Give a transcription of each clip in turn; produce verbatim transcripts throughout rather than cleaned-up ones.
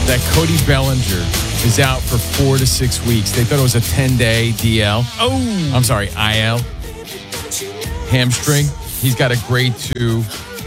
that Cody Bellinger is out for four to six weeks. They thought it was a ten-day D L. Oh. I'm sorry, I L. Hamstring. He's got a grade two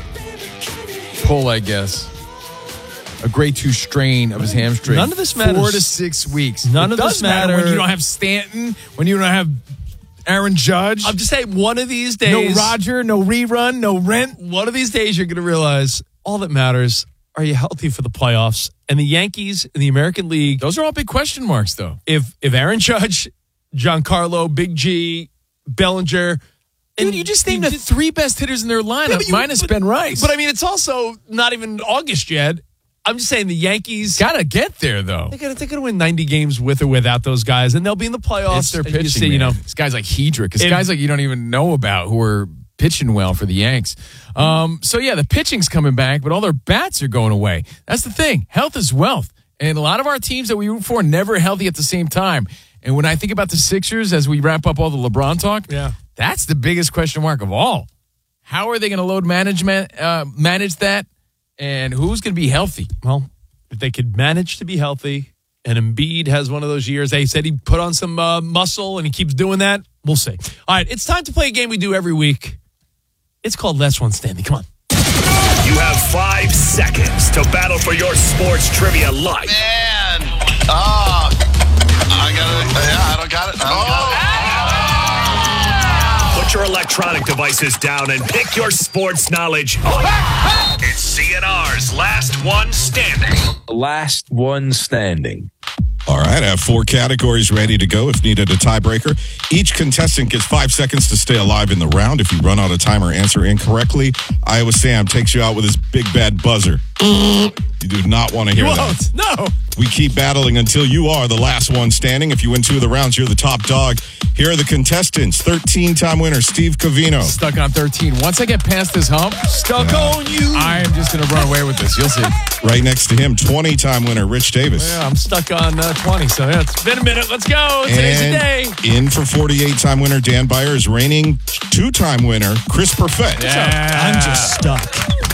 pull, I guess. A grade two strain of his hamstring. None of this matters. Four to six weeks. None it of does this matter when you don't have Stanton, when you don't have Aaron Judge. I'm just saying, one of these days. No Roger, no rerun, no rent. One of these days, you're going to realize all that matters, are you healthy for the playoffs? And the Yankees in the American League. Those are all big question marks, though. If if Aaron Judge, Giancarlo, Big G, Bellinger. Dude, you just named the three best hitters in their lineup, yeah, you, minus but, Ben Rice. But I mean, it's also not even August yet. I'm just saying the Yankees got to get there, though. They're going to win ninety games with or without those guys, and they'll be in the playoffs. It's their pitching, you, see, man. you know, it's guys like Hedrick. It's if, guys like you don't even know about who are pitching well for the Yanks. Um, so, yeah, the pitching's coming back, but all their bats are going away. That's the thing. Health is wealth. And a lot of our teams that we root for are never healthy at the same time. And when I think about the Sixers, as we wrap up all the LeBron talk, yeah. that's the biggest question mark of all. How are they going to load management, uh, manage that? And who's going to be healthy? Well, if they could manage to be healthy, and Embiid has one of those years, they said he put on some uh, muscle and he keeps doing that, we'll see. All right, it's time to play a game we do every week. It's called Last One Standing. Come on. You have five seconds to battle for your sports trivia life. Man. Oh. I got it. Yeah, I don't got it. I don't got it. Put your electronic devices down and pick your sports knowledge up. It's C N R's Last One Standing. Last One Standing. All right, I have four categories ready to go if needed a tiebreaker. Each contestant gets five seconds to stay alive in the round. If you run out of time or answer incorrectly, Iowa Sam takes you out with his big bad buzzer. You do not want to hear you that. Won't. No. We keep battling until you are the last one standing. If you win two of the rounds, you're the top dog. Here are the contestants. thirteen-time winner Steve Covino. Stuck on thirteen. Once I get past this hump, stuck yeah. on you. I am just going to run away with this. You'll see. Right next to him, twenty-time winner Rich Davis. Yeah, I'm stuck on uh, twenty, so yeah, it's been a minute. Let's go. Today's and the day. In for forty-eight-time winner Dan Byer is reigning two-time winner Chris Perfett. Yeah. I'm just stuck.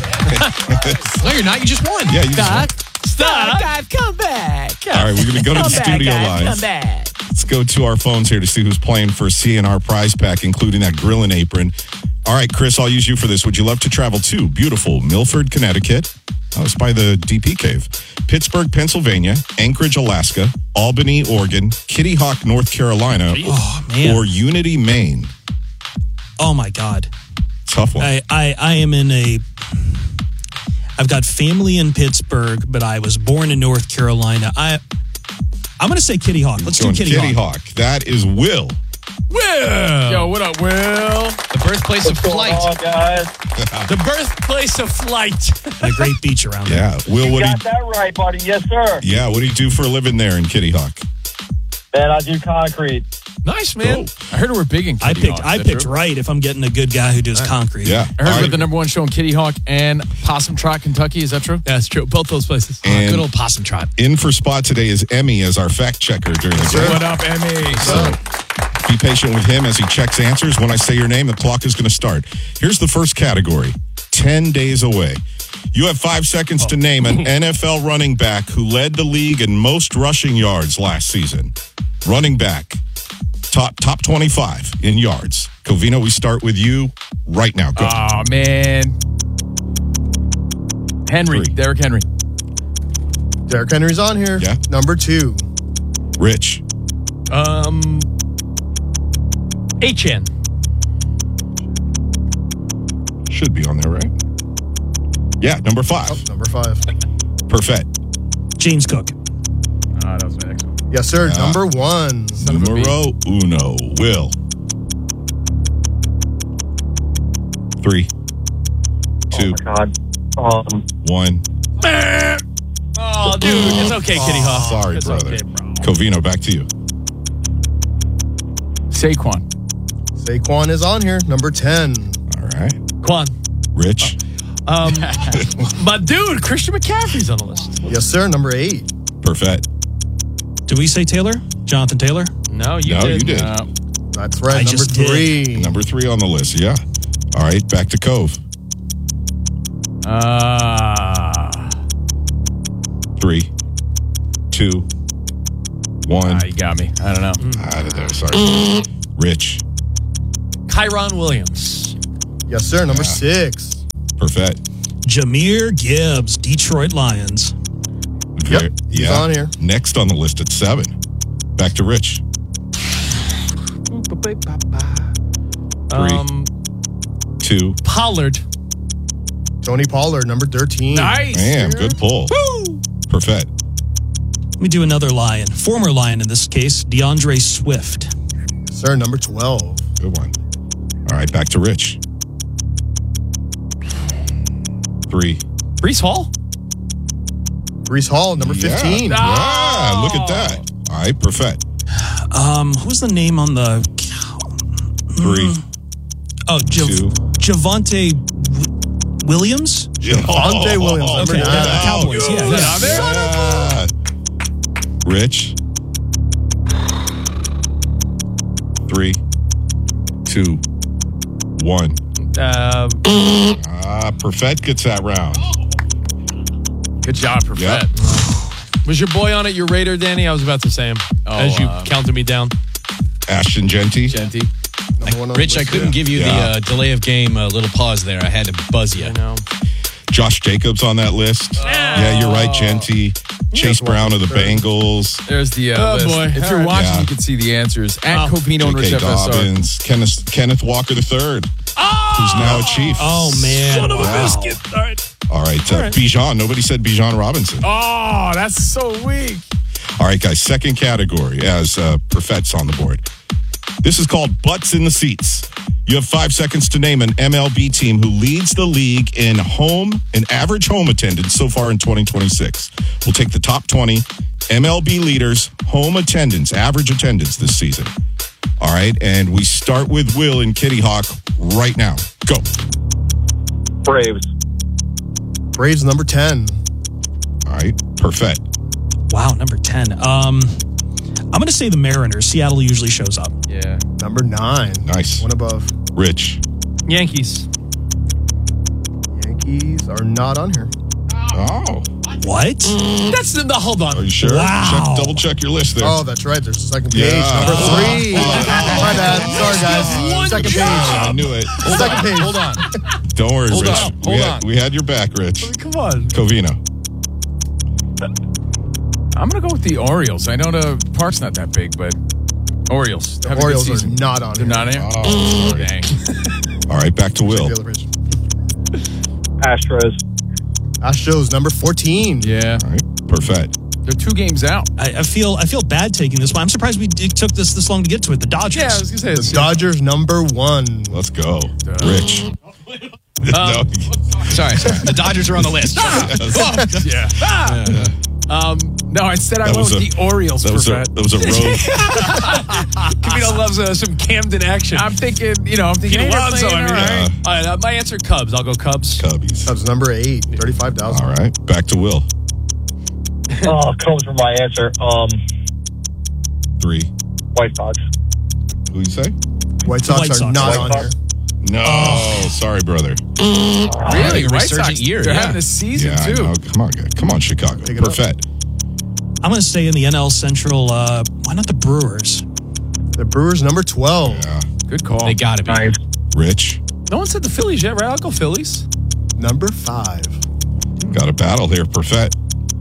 No, you're not. You just won. Yeah, you just won. Stop. God, come back. Come All right, we're going to go to the back, studio guys. lines. Come back. Let's go to our phones here to see who's playing for a C N R prize pack, including that grilling apron. All right, Chris, I'll use you for this. Would you love to travel to beautiful Milford, Connecticut? Oh, it's by the D P Cave. Pittsburgh, Pennsylvania, Anchorage, Alaska, Albany, Oregon, Kitty Hawk, North Carolina, oh, man. or Unity, Maine? Oh, my God. Tough one. I, I, I am in a... I've got family in Pittsburgh, but I was born in North Carolina. I, I'm going to say Kitty Hawk. Let's do Kitty, Kitty Hawk. Hawk. That is Will. Will! Yo, what up, Will? The birthplace of flight. Oh, guys. The birthplace of flight. And a great beach around there. Yeah. Will, You what do got you, that right, buddy. Yes, sir. yeah, what do you do for a living there in Kitty Hawk? Man, I do concrete. Nice, man. I heard we're big in I Kitty picked Hawk. I Is that picked true? right if I'm getting a good guy who does concrete. Yeah. I heard All we're right. the number one show in Kitty Hawk and Possum Trot, Kentucky. Is that true? That's true. Both those places. And Good old possum trot. in for spot today is Emmy as our fact checker during the day. What up, Emmy? So be patient with him as he checks answers. When I say your name, the clock is going to start. Here's the first category, ten days away. You have five seconds to name an N F L running back who led the league in most rushing yards last season. Running back, top top twenty-five in yards. Covino, we start with you right now. Go. Oh, man. Henry. Three. Derrick Henry. Derrick Henry's on here. Yeah. Number two. Rich. Um, H N. Should be on there, right? Yeah, number five. Oh, number five. Perfect. James Cook. Ah, that was my next one. Yes, sir. Yeah. Number one. Numero uno. Will. Three. Two. Oh, my God. Um, One. Oh, dude. It's okay, Kitty Hawk. Sorry, it's brother. Okay, bro. Covino, back to you. Saquon. Saquon is on here. Number ten. All right. Quan. Rich. Um, my dude, Christian McCaffrey's on the list. Yes, sir. Number eight. Perfect. Did we say Taylor? Jonathan Taylor? No, you No, did. you did. Uh, That's right. I number just did. three. Number three on the list, yeah. All right, back to Cove. uh, Three. two, one. Ah, you got me. I don't know. Out of there. Sorry. Rich. Kyron Williams. Yes, sir. Number six. Perfect. Jahmyr Gibbs, Detroit Lions. Yep, he's Yeah. on here. Next on the list at seven. Back to Rich. Three. Um, Two. Pollard. Tony Pollard, number thirteen. Nice. Damn, good pull. Perfect. Let me do another Lion. Former Lion in this case, DeAndre Swift. Sir, number twelve. Good one. All right, back to Rich. Three. Brees Hall. Brees Hall, number Yeah. fifteen. Yeah, look at that. All right, perfect. Um, who's the name on the? Three. Oh, Jav- Two. Javonte w- Williams. Javonte Williams, number Okay, nine. yeah, Cowboys. Yeah, yeah. Yeah. Rich. Three. Two. One. Uh, Ah, Perfect gets that round. Good job, Perfect. Yep. was your boy on it your Raider, Danny? I was about to say him Oh, as you uh, counted me down. Ashton Genty. Genty. Number one on Rich, the I list, couldn't yeah. give you Yeah. the uh, delay of game uh, little pause there. I had to buzz you. I know. Josh Jacobs on that list. Yeah, you're right, Genty. Chase Brown of the Bengals. There's the uh, Oh, list. boy. If All you're right. watching, Yeah. you can see the answers at Oh. Covino J Rich K F S R. Dobbins. Kenneth, Kenneth Walker the third, who's now a Chief. Oh man! Son of a Wow. biscuit. All right. All right, uh, Bijan. Nobody said Bijan Robinson. Oh, that's so weak. All right, guys, second category as uh, Perfect's on the board. This is called Butts in the Seats. You have five seconds to name an M L B team who leads the league in home and average home attendance so far in twenty twenty-six. We'll take the top twenty M L B leaders' home attendance, average attendance this season. All right, and we start with Will and Kitty Hawk right now. Go. Braves. Braves, number ten. All right, Perfect. Wow, number ten. Um, I'm going to say the Mariners. Seattle usually shows up. Yeah. Number nine. Nice. One above. Rich. Yankees. Yankees are not on here. Oh, What? That's the, the hold on. are you sure? Wow. Check, double check your list there. Oh, that's right. There's a second page. Yeah. Number three. Oh. My bad. Sorry, guys. One Second job. I page. knew it. Second page. Hold on. Don't worry, Hold Rich. on, we, hold had, on. we had your back, Rich. Come on. Covino. I'm going to go with the Orioles. I know the park's not that big, but Orioles. The Have a good Orioles are season. not on They're here. not in? Oh, sorry. Dang. All right, back to Will. The other page. Astros. Astros, number fourteen. Yeah. All right, Perfect. They're two games out. I, I feel I feel bad taking this one. I'm surprised we it took this this long to get to it. The Dodgers. Yeah, I was going to say The it's Dodgers, number one. Let's go. Rich. No, Sorry, sorry. The Dodgers are on the list. Yeah. Ah! Um, no, instead I That went was with a- the Orioles. that was a, Perfect. that was a road. Covino loves uh, some Camden action. I'm thinking, you know, I'm thinking He hey, they're loves playing, on all me. right. All right, uh, my answer Cubs. I'll go Cubs. Cubbies. Cubs, number eight. thirty-five thousand. All right, back to Will. Oh, comes from my answer. Um, Three. White Sox. Who you say? White Sox White are Sox. not White on Sox. here. No, sorry, brother. Really? a White resurgent Sox, year, They're yeah. having a season, Yeah, I too. know. Come on, guys. Come on, Chicago. Pick it up. Perfect. I'm going to stay in the N L Central. Uh, why not the Brewers? The Brewers, number twelve. Yeah. Good call. They got to be. Nice. Rich. No one said the Phillies yet, right? I'll go Phillies. Number five. Got a battle here. Perfect.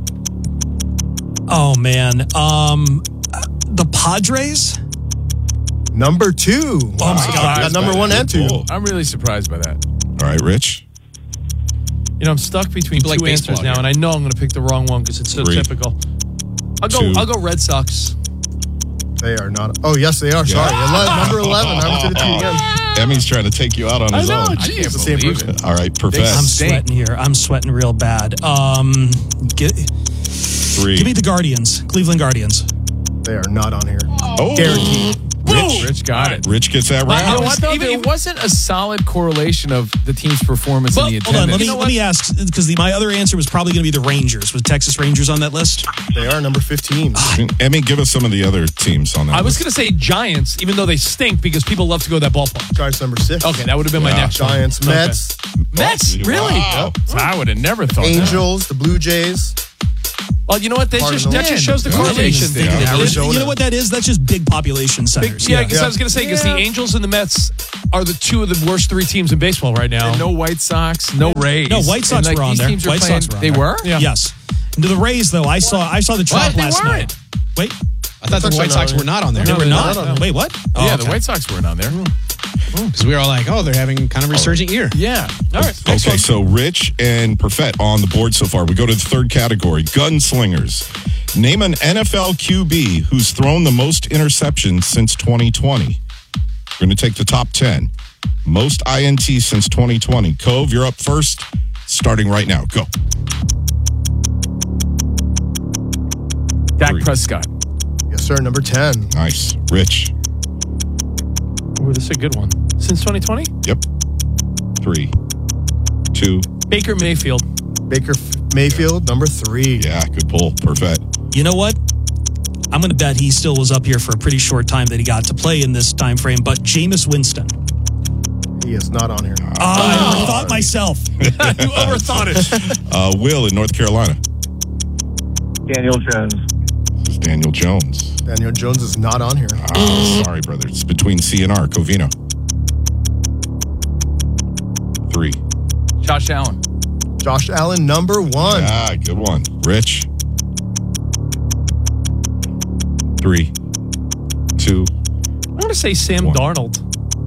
Oh man. Um, the Padres. Number two. Oh my God. Got number one and two. Cool. I'm really surprised by that. All right, Rich. You know, I'm stuck between People two like answers baseball now, here. and I know I'm going to pick the wrong one because it's so Three. typical. I'll go. Two. I'll go Red Sox. They are not. Oh, yes, they are. Sorry. Ele- number eleven. I went to the two again. Emmy's trying to take you out on his own. I can't It's the same believe person. it. All right, I'm Perfect. Stink. sweating here. I'm sweating real bad. Um, get, Three. give me the Guardians. Cleveland Guardians. They are not on here. Oh, Guaranteed. Rich. Rich got it. Rich gets that You know round. what, though? Even- There wasn't a solid correlation of the team's performance Well, in the hold on. attendance. Let me You know let me ask because my other answer was probably going to be the Rangers. Was Texas Rangers on that list? They are number fifteen. Emmy, give us some of the other teams on that I was list. going to say Giants, even though they stink because people love to go to that ballpark. Giants, number six. Okay, that would have been my Yeah. next one. Giants, Okay. Mets, Mets, really? Wow. So I would have never thought Angels, the Blue Jays. Well, you know what? That just, that just shows the Yeah. correlation. Yeah. You know what that is? That's just big population centers. Yeah, because I was going to say, because the Angels and the Mets are the two of the worst three teams in baseball right now. And no White Sox, no Rays. No, White Sox And, like, were on these there. teams are White playing- Sox were on They there. were? Yeah. Yes. And to the Rays, though, I saw I saw the What? drop They last weren't. night. Wait, I thought the White Sox were not on there. they were they're not. not on there. Wait, what? Oh, yeah, okay. the White Sox weren't on there. Because we were all like, oh, they're having kind of resurgent year. Yeah. All right. Okay, so Rich and Perfett on the board so far. We go to the third category, gunslingers. Name an N F L Q B who's thrown the most interceptions since twenty twenty. We're going to take the top ten. Most I N T since twenty twenty. Cove, you're up first, starting right now. Go. Dak Three. Prescott. Yes, sir. Number ten. Nice. Rich. Ooh, this is a good one. Since twenty twenty? Yep. Three. Two. Baker Mayfield. Baker Mayfield. Number three. Yeah, good pull. Perfect. You know what? I'm going to bet he still was up here for a pretty short time that he got to play in this time frame. But Jameis Winston. He is not on here. Oh, I thought myself. You overthought it. Uh, Will in North Carolina. Daniel Jones. This is Daniel Jones. Daniel Jones is not on here. Ah, sorry, brother. It's between C and R. Covino. Three. Josh Allen. Josh Allen. Number one. Ah, good one. Rich. Three. Two. I'm going to say Sam One. Darnold.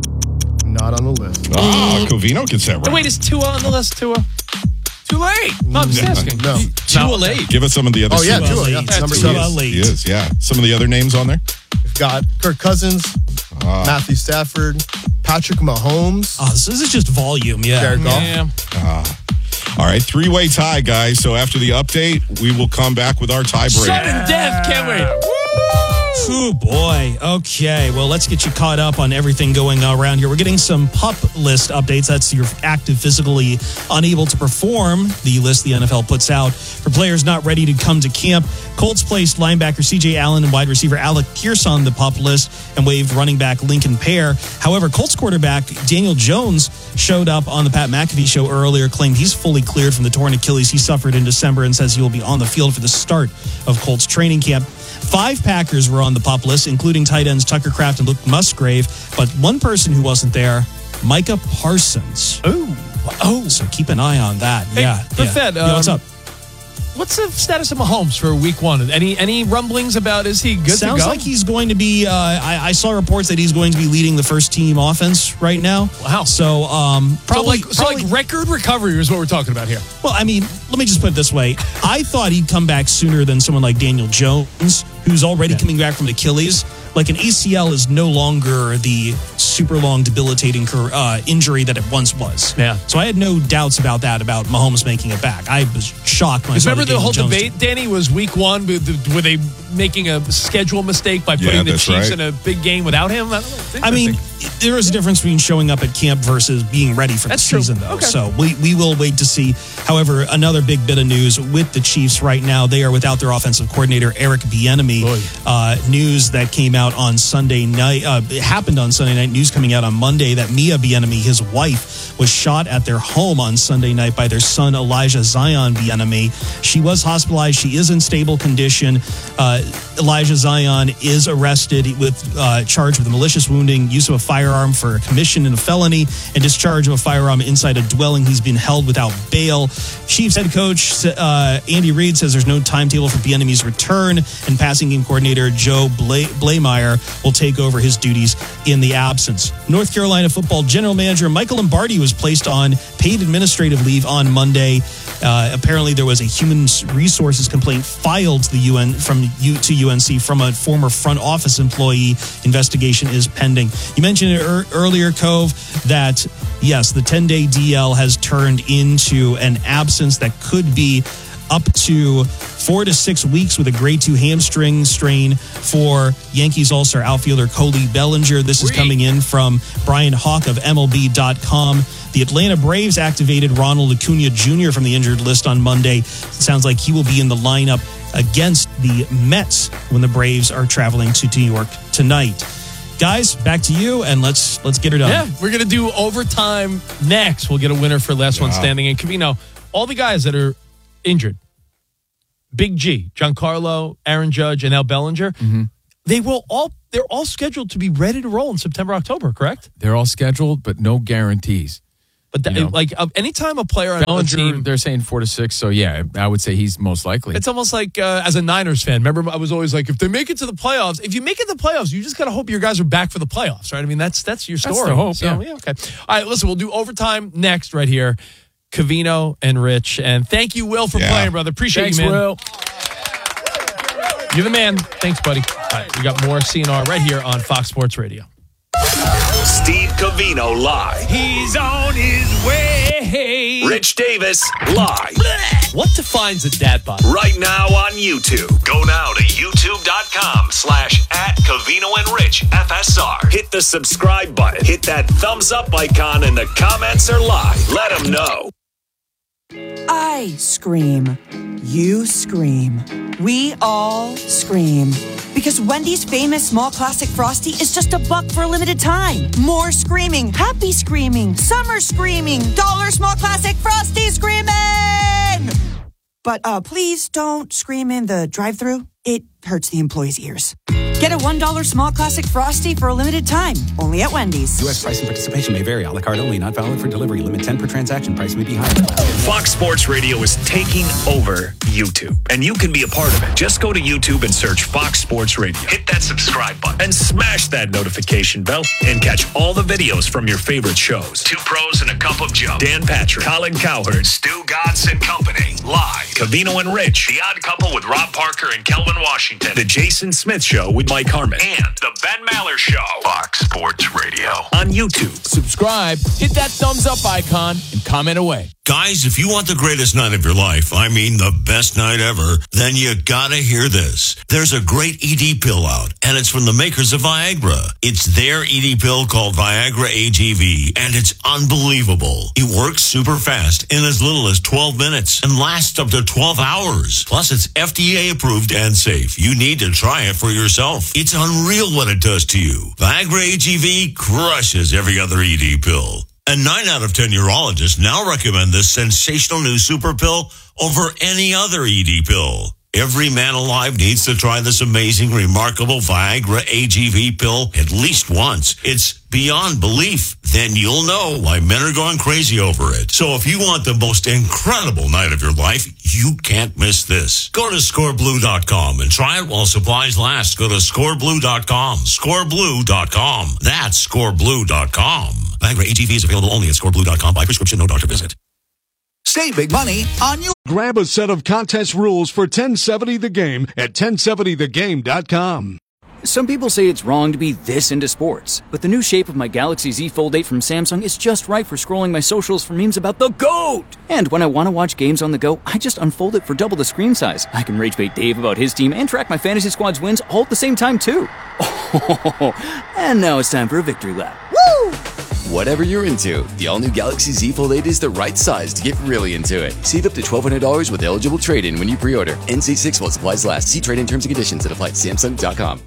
Not on the list. Ah, Covino gets that right. Oh, wait, is Tua on the list? Tua? Too late. No, I'm just asking. No. Too late. Give us some of the other. Oh, yeah, names. Tua. Yeah, late. number Too seven. late. He is, yeah. Some of the other names on there. We've got Kirk Cousins, Ah. Matthew Stafford, Patrick Mahomes, Oh, this is just volume. Yeah. Jared Goff. Yeah. All right, three-way tie, guys. So after the update, we will come back with our tiebreaker. Sudden death. Can't wait. Oh, boy. Okay. Well, let's get you caught up on everything going around here. We're getting some PUP list updates. That's your active, physically unable to perform, the list the N F L puts out for players not ready to come to camp. Colts placed linebacker C J Allen and wide receiver Alec Pierce on the PUP list and waived running back Lincoln Pear. However, Colts quarterback Daniel Jones showed up on the Pat McAfee show earlier, claimed he's fully cleared from the torn Achilles he suffered in December and says he will be on the field for the start of Colts training camp. Five Packers were on the PUP list, including tight ends Tucker Kraft and Luke Musgrave, but one person who wasn't there, Micah Parsons. Ooh. Oh, so keep an eye on that. Hey, yeah. but yeah. Fed, Yeah, what's um, up? What's the status of Mahomes for week one? Any any rumblings about is he good Sounds to go? like he's going to be. Uh, I, I saw reports that he's going to be leading the first team offense right now. Wow. So um, probably, so like, so probably like record recovery is what we're talking about here. Well, I mean, let me just put it this way. I thought he'd come back sooner than someone like Daniel Jones, who's already coming back from Achilles. Like an A C L is no longer the super long debilitating uh, injury that it once was. Yeah. So I had no doubts about that, about Mahomes making it back. I was shocked when I Because saw remember the Daniel whole Jones debate, Danny, was week one. Were the- were they making a schedule mistake by putting Yeah, the that's Chiefs right. in a big game without him? I, don't know. It's I mean, interesting. there is a difference between showing up at camp versus being ready for That's the true. season, though. Okay. So we, we will wait to see. However, another big bit of news with the Chiefs right now, they are without their offensive coordinator, Eric Bieniemy. Uh, news that came out on Sunday night, uh, it happened on Sunday night, news coming out on Monday that Mia Bieniemy, his wife, was shot at their home on Sunday night by their son, Elijah Zion Bieniemy. She was hospitalized. She is in stable condition. Uh, Elijah Zion is arrested with uh, charged with malicious wounding, use of a firearm for commission in a felony, and discharge of a firearm inside a dwelling. He's been held without bail. Chiefs head coach uh, Andy Reid says there's no timetable for Bieniemy's return, and passing game coordinator Joe Bla- Blameyer will take over his duties in the absence. North Carolina football general manager Michael Lombardi was placed on paid administrative leave on Monday. Uh, apparently, there was a human resources complaint filed to the U N from U to U N C from a former front office employee. Investigation is pending. You mentioned it er- earlier, Cove, that yes, the ten-day D L has turned into an absence that could be up to four to six weeks with a grade two hamstring strain for Yankees All-Star outfielder Cody Bellinger. This is coming in from Brian Hawk of M L B dot com. The Atlanta Braves activated Ronald Acuna Junior from the injured list on Monday. It sounds like he will be in the lineup against the Mets when the Braves are traveling to New York tonight. Guys, back to you, and let's let's get her done. Yeah, we're going to do overtime next. We'll get a winner for last one Wow. standing. And Covino, all the guys that are injured, Big G, Giancarlo, Aaron Judge, and Al Bellinger, Mm-hmm. they will all they're all scheduled to be ready to roll in September, October, correct? They're all scheduled, but no guarantees. But that, You know. like uh, anytime a player on a Bellinger, team, they're saying four to six. So yeah, I would say he's most likely. it's almost like uh, as a Niners fan. Remember, I was always like, if they make it to the playoffs, if you make it to the playoffs, you just gotta hope your guys are back for the playoffs, right? I mean, that's that's your That's story. the hope, So, yeah. okay. All right, listen, we'll do overtime next right here. Covino and Rich, and thank you, Will, for Yeah. playing, brother. Appreciate Thanks, you, man. Will. You're the man. Thanks, buddy. All right, we got more C N R right here on Fox Sports Radio. Steve Covino live. He's on his way. Rich Davis live. What defines a dad bod? Right now on YouTube. Go now to youtube.com slash at Covino and Rich F S R. Hit the subscribe button. Hit that thumbs up icon and the comments are live. Let them know. I scream. You scream. We all scream. Because Wendy's famous small classic Frosty is just a buck for a limited time. More screaming, happy screaming, summer screaming, dollar small classic Frosty screaming! But uh, please don't scream in the drive-thru. It hurts the employees' ears. Get a one dollar small classic Frosty for a limited time, only at Wendy's. U S price and participation may vary. A la carte only. Not valid for delivery. Limit ten per transaction. Price may be higher. Fox Sports Radio is taking over YouTube, and you can be a part of it. Just go to YouTube and search Fox Sports Radio. Hit that subscribe button and smash that notification bell and catch all the videos from your favorite shows. Two Pros and a Cup of Joe. Dan Patrick, Colin Cowherd, Stu Gatz and Company. Live. Covino and Rich. The Odd Couple with Rob Parker and Kelvin Washington. The Jason Smith Show with Mike Harmon. And The Ben Maller Show. Fox Sports Radio. On YouTube. Subscribe, hit that thumbs up icon, and comment away. Guys, if you want the greatest night of your life, I mean the best night ever, then you gotta hear this. There's a great E D pill out, and it's from the makers of Viagra. It's their E D pill called Viagra A G V, and it's unbelievable. It works super fast in as little as twelve minutes and lasts up to twelve hours. Plus, it's F D A approved and safe. You need to try it for yourself. It's unreal what it does to you. Viagra A G V crushes every other E D pill. And nine out of ten urologists now recommend this sensational new super pill over any other E D pill. Every man alive needs to try this amazing, remarkable Viagra A G V pill at least once. It's beyond belief. Then you'll know why men are going crazy over it. So if you want the most incredible night of your life, you can't miss this. Go to score blue dot com and try it while supplies last. Go to score blue dot com. score blue dot com. That's score blue dot com. Viagra A G V is available only at score blue dot com by prescription, no doctor visit. Save big money on you. Grab a set of contest rules for ten seventy The Game at ten seventy the game dot com. Some people say it's wrong to be this into sports, but the new shape of my Galaxy Z Fold eight from Samsung is just right for scrolling my socials for memes about the GOAT! And when I want to watch games on the go, I just unfold it for double the screen size. I can rage bait Dave about his team and track my fantasy squad's wins all at the same time, too. Oh, and now it's time for a victory lap. Woo! Whatever you're into, the all-new Galaxy Z Fold eight is the right size to get really into it. Save up to twelve hundred dollars with eligible trade-in when you pre-order. N C six while supplies last. See trade-in terms and conditions at apply at samsung dot com.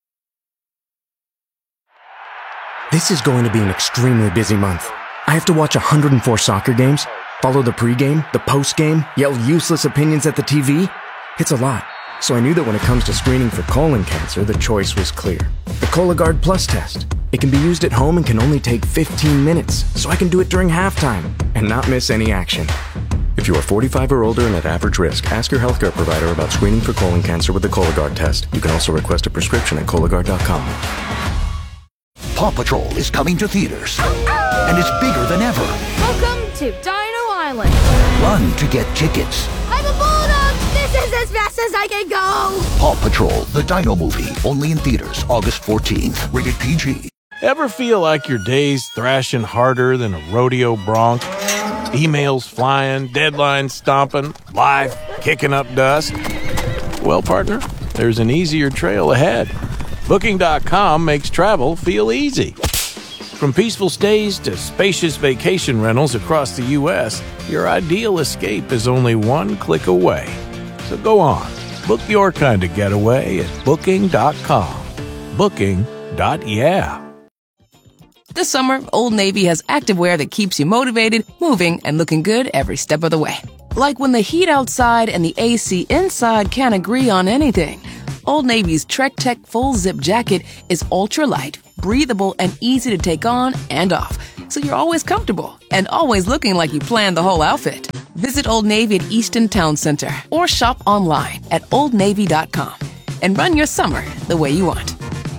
This is going to be an extremely busy month. I have to watch one hundred four soccer games, follow the pregame, the postgame, yell useless opinions at the T V. It's a lot. So I knew that when it comes to screening for colon cancer, the choice was clear. The Cologuard Plus test. It can be used at home and can only take fifteen minutes, so I can do it during halftime and not miss any action. If you are forty-five or older and at average risk, ask your healthcare provider about screening for colon cancer with the Cologuard test. You can also request a prescription at Cologuard dot com. Paw Patrol is coming to theaters, and it's bigger than ever. Welcome to Dino Island. Run to get tickets. I'm a bulldog. This is as fast as I can go. Paw Patrol, the Dino movie, only in theaters August fourteenth. Rated P G. Ever feel like your day's thrashing harder than a rodeo bronc? Emails flying, deadlines stomping, life kicking up dust? Well, partner, there's an easier trail ahead. Booking dot com makes travel feel easy. From peaceful stays to spacious vacation rentals across the U S, your ideal escape is only one click away. So go on, book your kind of getaway at booking dot com. Booking. Yeah. This summer, Old Navy has activewear that keeps you motivated, moving, and looking good every step of the way. Like when the heat outside and the A C inside can't agree on anything. Old Navy's Trek Tech Full Zip Jacket is ultralight, breathable, and easy to take on and off. So you're always comfortable and always looking like you planned the whole outfit. Visit Old Navy at Easton Town Center or shop online at old navy dot com and run your summer the way you want.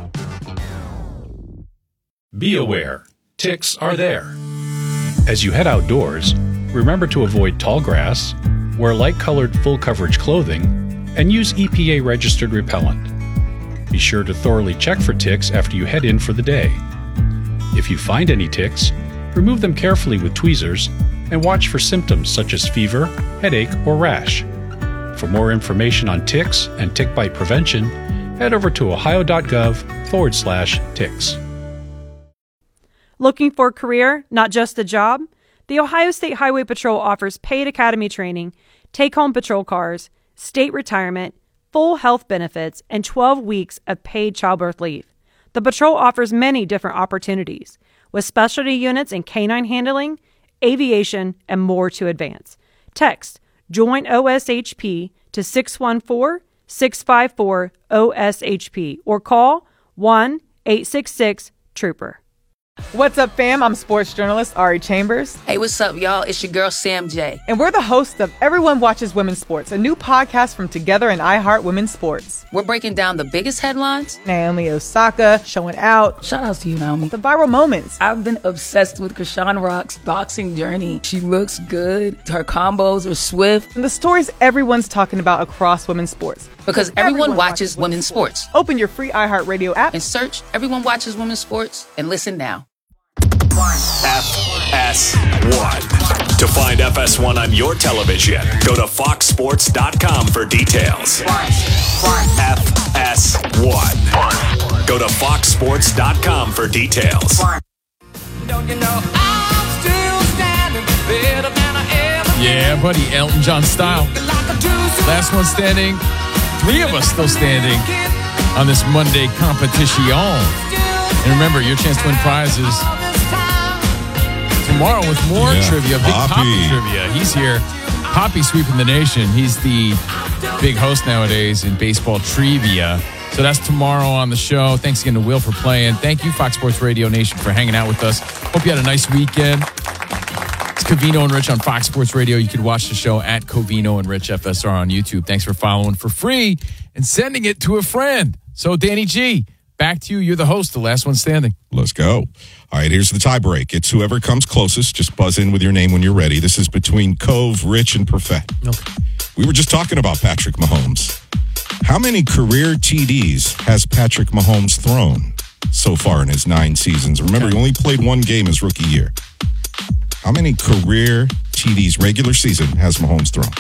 Be aware, ticks are there. As you head outdoors, remember to avoid tall grass, wear light-colored full-coverage clothing, and use E P A-registered repellent. Be sure to thoroughly check for ticks after you head in for the day. If you find any ticks, remove them carefully with tweezers and watch for symptoms such as fever, headache, or rash. For more information on ticks and tick bite prevention, head over to ohio.gov forward slash ticks. Looking for a career, not just a job? The Ohio State Highway Patrol offers paid academy training, take-home patrol cars, state retirement, full health benefits, and twelve weeks of paid childbirth leave. The patrol offers many different opportunities, with specialty units in canine handling, aviation, and more to advance. Text Join O S H P to six one four, six five four, O S H P or call one eight six six, trooper. What's up, fam? I'm sports journalist Ari Chambers. Hey, what's up, y'all? It's your girl, Sam J. And we're the hosts of Everyone Watches Women's Sports, a new podcast from Together and iHeart Women's Sports. We're breaking down the biggest headlines. Naomi Osaka showing out. Shout out to you, Naomi. The viral moments. I've been obsessed with Krishan Rock's boxing journey. She looks good. Her combos are swift. And the stories everyone's talking about across women's sports. Because everyone, everyone watches, watches women's sports. sports. Open your free iHeartRadio app and search Everyone Watches Women's Sports and listen now. F S one. To find F S one on your television, go to fox sports dot com for details. F S one. Go to fox sports dot com for details. Don't you know I'm still standing better than I ever. Yeah, buddy, Elton John style. Last one standing. Three of us still standing on this Monday competition. And remember, your chance to win prizes tomorrow with more yeah, trivia. Big Poppy. Poppy trivia. He's here. Poppy sweeping the nation. He's the big host nowadays in baseball trivia. So that's tomorrow on the show. Thanks again to Will for playing. Thank you, Fox Sports Radio Nation, for hanging out with us. Hope you had a nice weekend. It's Covino and Rich on Fox Sports Radio. You can watch the show at Covino and Rich F S R on YouTube. Thanks for following for free and sending it to a friend. So, Danny G, back to you. You're the host, the last one standing. Let's go. All right, here's the tie break. It's whoever comes closest. Just buzz in with your name when you're ready. This is between Cove, Rich, and Perfett. Okay. We were just talking about Patrick Mahomes. How many career T Ds has Patrick Mahomes thrown so far in his nine seasons? Remember, okay. he only played one game his rookie year. How many career T Ds, regular season, has Mahomes thrown?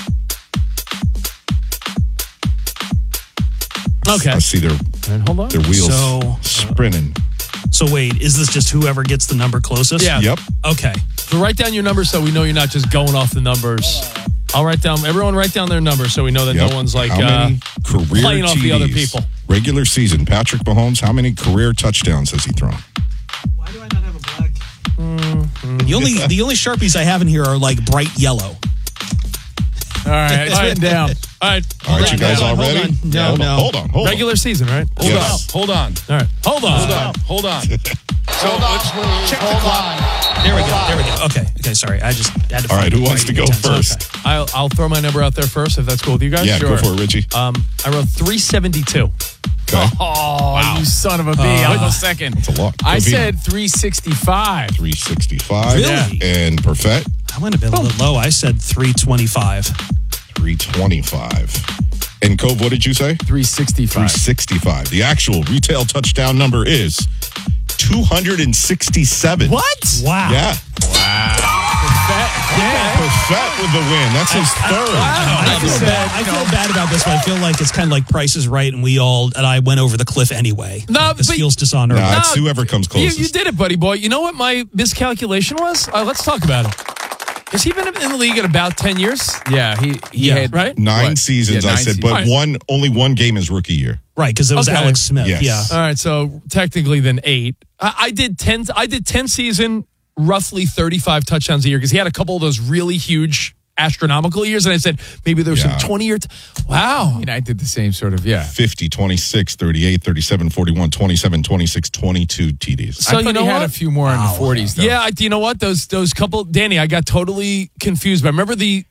Okay. I see their, and hold on. their wheels so, spinning. So wait, is this just whoever gets the number closest? Yeah. Yep. Okay. So write down your numbers so we know you're not just going off the numbers. I'll write down, everyone write down their numbers so we know that yep. no one's like how uh, many career playing off T Ds, the other people. Regular season, Patrick Mahomes, how many career touchdowns has he thrown? Why do I not have a black? Mm-hmm. The only the only Sharpies I have in here are like bright yellow. All right, it's written down. All right, all right, you guys all hold ready? On. No, yeah, hold no. On, hold on, hold on. Regular season, right? Hold yes. on, hold on. All right, hold on. Hold on, hold on. So let's check hold the clock. On. There we go, there we go. Okay, okay, sorry. I just had to All right, who wants to go first? Okay. I'll, I'll throw my number out there first, if that's cool with you guys. Yeah, sure. go for it, Richie. Um, I wrote three seventy-two. Okay. Oh, wow. You son of a bee. Uh, I'll go second. That's a lot. I Covino. said three sixty-five. three sixty-five. Really? And Perfett? I went a bit, a little low. I said three twenty-five. three twenty-five. And Cove, what did you say? three sixty-five. three sixty-five. The actual retail touchdown number is two hundred sixty-seven. What? Wow. Yeah. Wow. Yeah. Perfett with the win. That's his I, third. I, I, I, feel bad, I feel bad about this one. I feel like it's kind of like Price is Right, and we all and I went over the cliff anyway. No, like, this but, feels dishonorable. Nah, no, it's whoever comes closest. You, you did it, buddy boy. You know what my miscalculation was? Uh, let's talk about it. Has he been in the league at about ten years? Yeah, he he yeah, had right? Nine what? seasons, yeah, nine I said, seasons. but right. one only one game his rookie year. Right, because it was okay. Alex Smith. Yes. Yeah. All right, so technically then eight. I, I did ten. I did ten season, roughly thirty-five touchdowns a year because he had a couple of those really huge astronomical years, and I said maybe there was Yeah. some twenty-year. T- wow. I mean, I did the same sort of, yeah. fifty, twenty-six, thirty-eight, thirty-seven, forty-one, twenty-seven, twenty-six, twenty-two T Ds. So I you thought know he had what? a few more in the forties, though. Yeah, I, you know what? Those those couple, Danny, I got totally confused. But I remember the